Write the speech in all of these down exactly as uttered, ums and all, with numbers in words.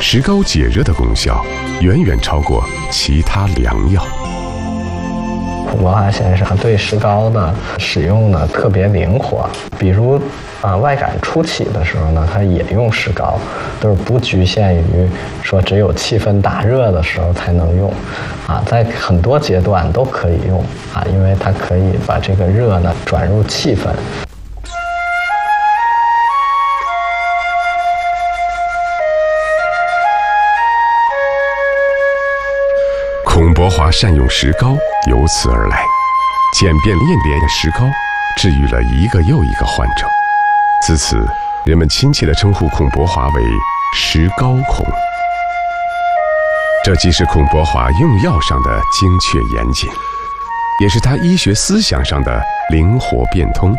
石膏解热的功效远远超过其他良药。 孔伯华先生对石膏的使用呢特别灵活，比如啊外感初起的时候呢，他也用石膏，都是不局限于说只有气氛大热的时候才能用，啊，在很多阶段都可以用啊，因为它可以把这个热呢转入气氛。 孔伯华善用石膏由此而来，简便练练的石膏治愈了一个又一个患者。自此，人们亲切地称呼孔伯华为石膏孔。这既是孔伯华用药上的精确严谨，也是他医学思想上的灵活变通。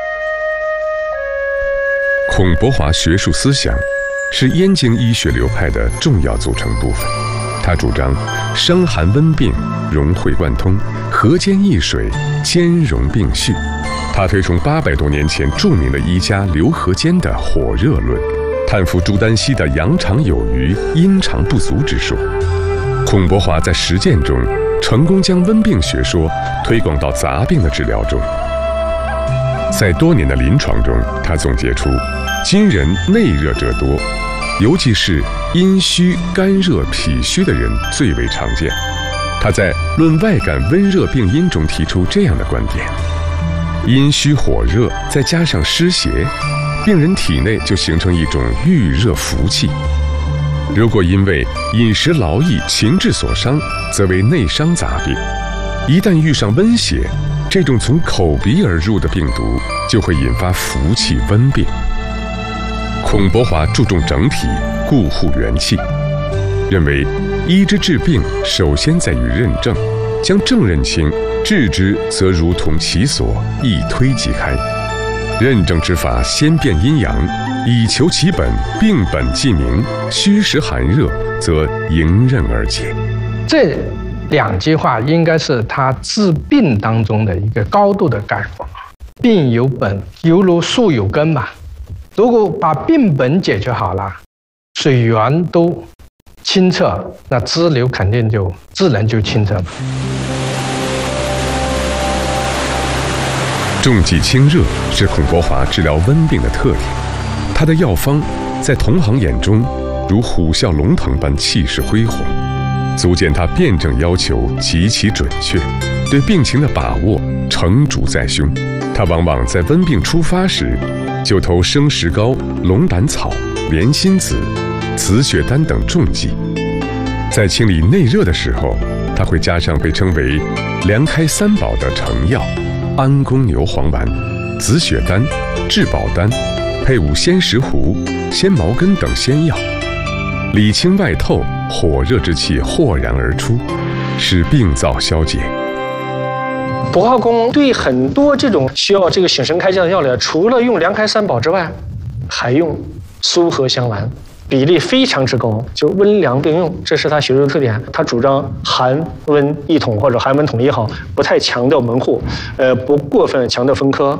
孔伯华学术思想是燕京医学流派的重要组成部分。他主张伤寒温病融会贯通，和兼益水，兼容并蓄。他推崇八百多年前著名的医家刘和坚的火热论，叹服朱丹溪的阳常有余，阴常不足之说。孔伯华在实践中成功将温病学说推广到杂病的治疗中。在多年的临床中，他总结出今人内热者多，尤其是阴虚、肝热、脾虚的人最为常见。他在《论外感温热病因》中提出这样的观点：阴虚火热，再加上湿邪，病人体内就形成一种郁热浮气。如果因为饮食劳役、情志所伤，则为内伤杂病；一旦遇上温邪，这种从口鼻而入的病毒就会引发浮气温病。孔伯华注重整体，固护元气，认为医之治病首先在于认证，将症认清，治之则如同其所，一推即开。认证之法先辨阴阳，以求其本，病本既明，虚实寒热则迎刃而解。 这两句话应该是他治病当中的一个高度的概括。病有本，犹如树有根吧。如果把病本解决好了，水源都清澈，那支流肯定就自然就清澈了。 重剂清热是孔伯华治疗温病的特点，他的药方在同行眼中如虎啸龙腾般气势恢宏，足见他辩证要求极其准确，对病情的把握成主在胸。他往往在温病初发时就投生石膏、龙胆草、莲心子、紫雪丹等重剂。在清理内热的时候，他会加上被称为凉开三宝的成药安宫牛黄丸、紫雪丹、治宝丹，配伍仙石斛、仙茅根等仙药，里清外透，火热之气豁然而出，使病灶消解。 博化宫对很多这种需要这个醒神开窍的药疗，除了用凉开三宝之外，还用苏合香丸，比例非常之高，就温凉并用，这是他学术特点。他主张寒温一统或者寒温统一好，不太强调门户，呃，不过分强调分科。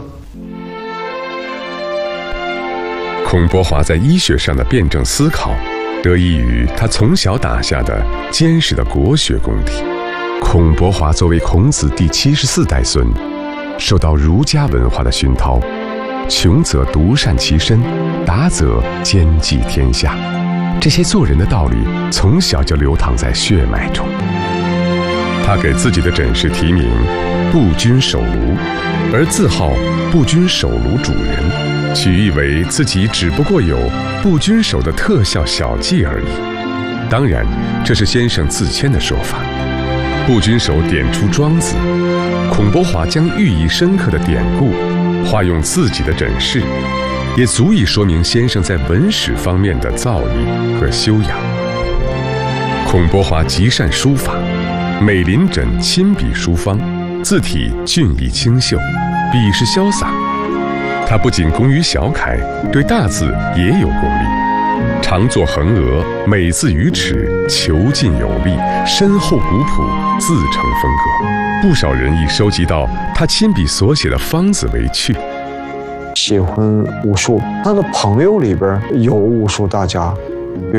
孔伯华在医学上的辩证思考，得益于他从小打下的坚实的国学功底。孔伯华作为孔子第七十四代孙，受到儒家文化的熏陶，穷则独善其身，达则兼济天下。这些做人的道理从小就流淌在血脉中。他给自己的诊室题名“步军守庐”，而自号“步军守庐主人”，取意为自己只不过有步军守的特效小技而已。当然，这是先生自谦的说法。步军守点出庄子，孔伯华将寓意深刻的典故化用自己的诊室，也足以说明先生在文史方面的造诣和修养。孔伯华极善书法，每临诊亲笔书方，字体俊逸清秀，笔势潇洒。他不仅工于小楷，对大字也有功力。常作横额，美字于齿，遒劲有力，深厚古朴，自成风格。不少人以收集到他亲笔所写的方子为趣。 喜欢武术，他的朋友里边有武术大家，